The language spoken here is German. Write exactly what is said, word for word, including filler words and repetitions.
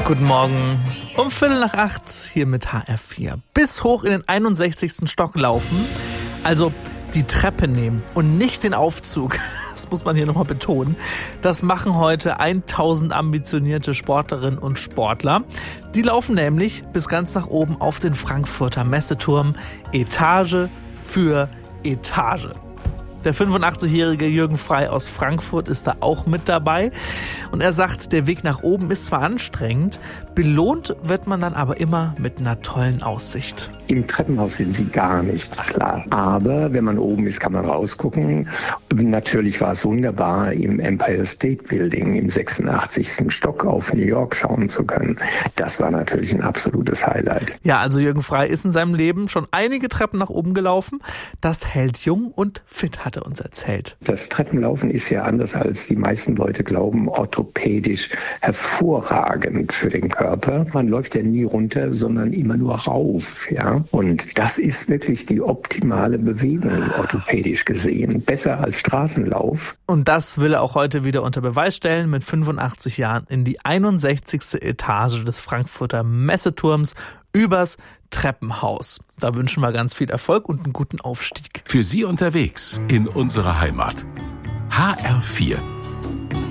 Guten Morgen. Um Viertel nach acht hier mit H R vier. Bis hoch in den einundsechzigsten Stock laufen. Also die Treppe nehmen und nicht den Aufzug. Das muss man hier nochmal betonen. Das machen heute tausend ambitionierte Sportlerinnen und Sportler. Die laufen nämlich bis ganz nach oben auf den Frankfurter Messeturm, Etage für Etage. Der fünfundachtzig-jährige Jürgen Frey aus Frankfurt ist da auch mit dabei. Und er sagt, der Weg nach oben ist zwar anstrengend, belohnt wird man dann aber immer mit einer tollen Aussicht. Im Treppenhaus sind sie gar nichts, klar. Aber wenn man oben ist, kann man rausgucken. Natürlich war es wunderbar, im Empire State Building im sechsundachtzigsten Stock auf New York schauen zu können. Das war natürlich ein absolutes Highlight. Ja, also Jürgen Frey ist in seinem Leben schon einige Treppen nach oben gelaufen. Das hält jung und fit, hat er uns erzählt. Das Treppenlaufen ist ja anders, als die meisten Leute glauben, orthopädisch hervorragend für den Körper. Man läuft ja nie runter, sondern immer nur rauf, ja. Und das ist wirklich die optimale Bewegung, orthopädisch gesehen. Besser als Straßenlauf. Und das will er auch heute wieder unter Beweis stellen, mit fünfundachtzig Jahren in die einundsechzigste Etage des Frankfurter Messeturms übers Treppenhaus. Da wünschen wir ganz viel Erfolg und einen guten Aufstieg. Für Sie unterwegs in unserer Heimat. H R vier